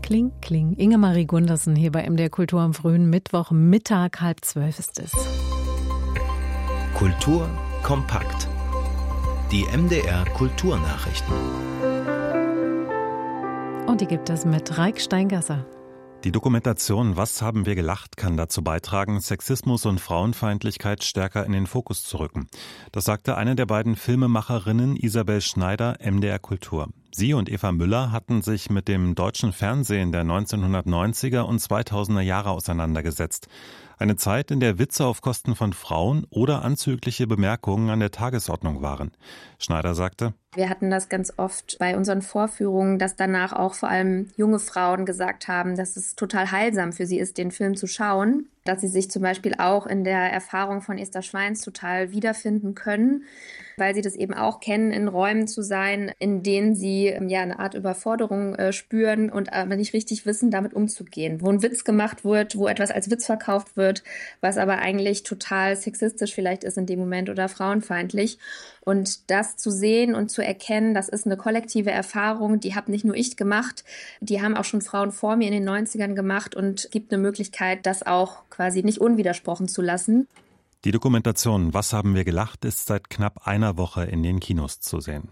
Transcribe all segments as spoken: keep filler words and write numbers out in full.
Kling, kling. Inge-Marie Gundersen hier bei M D R Kultur am frühen Mittwoch, Mittag, halb zwölf ist es. Kultur kompakt. Die M D R Kulturnachrichten. Und die gibt es mit Raik Steingasser. Die Dokumentation »Was haben wir gelacht« kann dazu beitragen, Sexismus und Frauenfeindlichkeit stärker in den Fokus zu rücken. Das sagte eine der beiden Filmemacherinnen, Isabel Schneider, M D R Kultur. Sie und Eva Müller hatten sich mit dem deutschen Fernsehen der neunzehnhundertneunziger und zweitausender Jahre auseinandergesetzt. Eine Zeit, in der Witze auf Kosten von Frauen oder anzügliche Bemerkungen an der Tagesordnung waren. Schneider sagte: Wir hatten das ganz oft bei unseren Vorführungen, dass danach auch vor allem junge Frauen gesagt haben, dass es total heilsam für sie ist, den Film zu schauen. Dass sie sich zum Beispiel auch in der Erfahrung von Esther Schweins total wiederfinden können, weil sie das eben auch kennen, in Räumen zu sein, in denen sie ja eine Art Überforderung äh, spüren und aber nicht richtig wissen, damit umzugehen. Wo ein Witz gemacht wird, wo etwas als Witz verkauft wird, was aber eigentlich total sexistisch vielleicht ist in dem Moment oder frauenfeindlich. Und das zu sehen und zu erkennen, das ist eine kollektive Erfahrung, die habe nicht nur ich gemacht, die haben auch schon Frauen vor mir in den neunzigern gemacht und gibt eine Möglichkeit, das auch quasi nicht unwidersprochen zu lassen. Die Dokumentation »Was haben wir gelacht« ist seit knapp einer Woche in den Kinos zu sehen.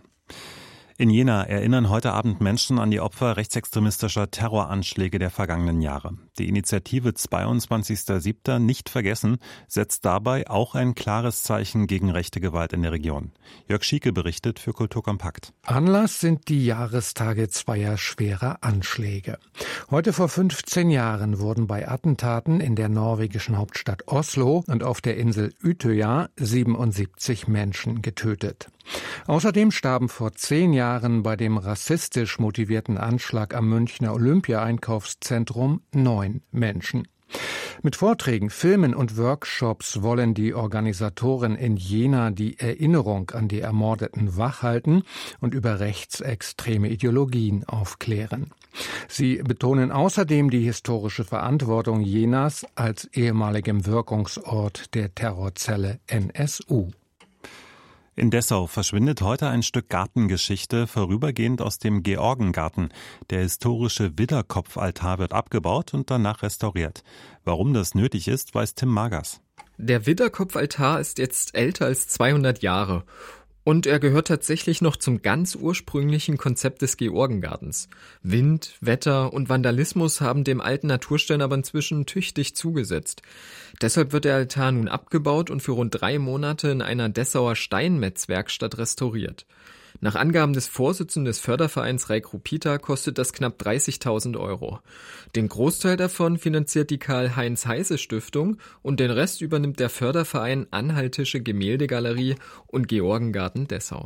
In Jena erinnern heute Abend Menschen an die Opfer rechtsextremistischer Terroranschläge der vergangenen Jahre. Die Initiative zweiundzwanzigster siebter nicht vergessen setzt dabei auch ein klares Zeichen gegen rechte Gewalt in der Region. Jörg Schieke berichtet für Kultur kompakt. Anlass sind die Jahrestage zweier schwerer Anschläge. Heute vor fünfzehn Jahren wurden bei Attentaten in der norwegischen Hauptstadt Oslo und auf der Insel Utøya siebenundsiebzig Menschen getötet. Außerdem starben vor zehn Jahren bei dem rassistisch motivierten Anschlag am Münchner Olympia-Einkaufszentrum neun Menschen. Mit Vorträgen, Filmen und Workshops wollen die Organisatoren in Jena die Erinnerung an die Ermordeten wachhalten und über rechtsextreme Ideologien aufklären. Sie betonen außerdem die historische Verantwortung Jenas als ehemaligem Wirkungsort der Terrorzelle N S U. In Dessau verschwindet heute ein Stück Gartengeschichte vorübergehend aus dem Georgengarten. Der historische Widderkopfaltar wird abgebaut und danach restauriert. Warum das nötig ist, weiß Tim Magers. Der Widderkopfaltar ist jetzt älter als zweihundert Jahre. Und er gehört tatsächlich noch zum ganz ursprünglichen Konzept des Georgengartens. Wind, Wetter und Vandalismus haben dem alten Naturstein aber inzwischen tüchtig zugesetzt. Deshalb wird der Altar nun abgebaut und für rund drei Monate in einer Dessauer Steinmetzwerkstatt restauriert. Nach Angaben des Vorsitzenden des Fördervereins Raik Rupita kostet das knapp dreißigtausend Euro. Den Großteil davon finanziert die Karl-Heinz-Heise-Stiftung und den Rest übernimmt der Förderverein Anhaltische Gemäldegalerie und Georgengarten Dessau.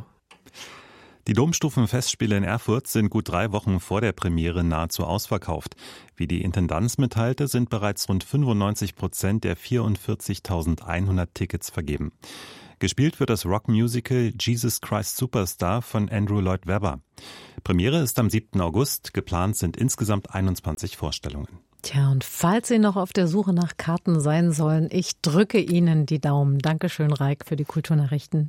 Die Domstufenfestspiele in Erfurt sind gut drei Wochen vor der Premiere nahezu ausverkauft. Wie die Intendanz mitteilte, sind bereits rund fünfundneunzig Prozent der vierundvierzigtausendeinhundert Tickets vergeben. Gespielt wird das Rockmusical Jesus Christ Superstar von Andrew Lloyd Webber. Premiere ist am siebten August, geplant sind insgesamt einundzwanzig Vorstellungen. Tja, und falls Sie noch auf der Suche nach Karten sein sollen, ich drücke Ihnen die Daumen. Dankeschön, Raik, für die Kulturnachrichten.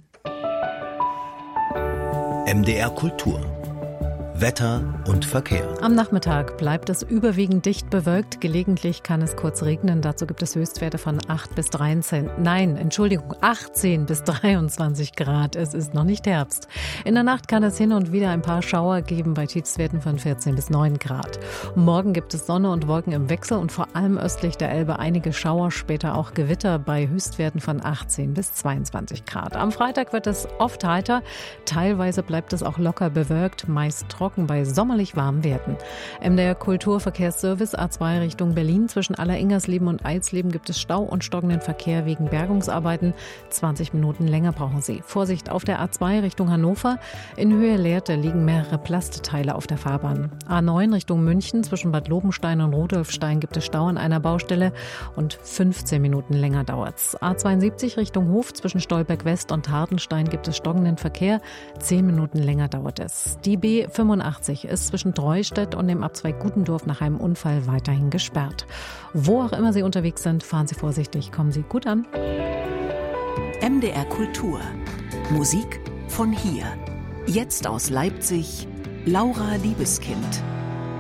M D R Kultur. Wetter und Verkehr. Am Nachmittag bleibt es überwiegend dicht bewölkt. Gelegentlich kann es kurz regnen. Dazu gibt es Höchstwerte von acht bis dreizehn. Nein, Entschuldigung, achtzehn bis dreiundzwanzig Grad. Es ist noch nicht Herbst. In der Nacht kann es hin und wieder ein paar Schauer geben bei Tiefstwerten von vierzehn bis neun Grad. Morgen gibt es Sonne und Wolken im Wechsel und vor allem östlich der Elbe einige Schauer, später auch Gewitter bei Höchstwerten von achtzehn bis zweiundzwanzig Grad. Am Freitag wird es oft heiter. Teilweise bleibt es auch locker bewölkt, meist trocken bei sommerlich warmen Werten. M D R Kulturverkehrsservice A zwei Richtung Berlin. Zwischen Alleringersleben und Eilsleben gibt es Stau und stockenden Verkehr wegen Bergungsarbeiten. zwanzig Minuten länger brauchen Sie. Vorsicht auf der A zwei Richtung Hannover. In Höhe Lehrte liegen mehrere Plasteteile auf der Fahrbahn. A neun Richtung München. Zwischen Bad Lobenstein und Rudolfstein gibt es Stau an einer Baustelle und fünfzehn Minuten länger dauert's. A zweiundsiebzig Richtung Hof. Zwischen Stolberg West und Hartenstein gibt es stockenden Verkehr. zehn Minuten länger dauert es. Die B fünfundachtzig ist zwischen Treustedt und dem Abzweig Gutendorf nach einem Unfall weiterhin gesperrt. Wo auch immer Sie unterwegs sind, fahren Sie vorsichtig, kommen Sie gut an. M D R Kultur. Musik von hier. Jetzt aus Leipzig, Laura Liebeskind.